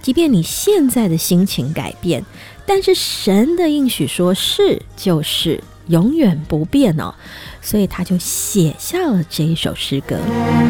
即便你现在的心情改变，但是神的应许说是就是永远不变哦，所以他就写下了这一首诗歌。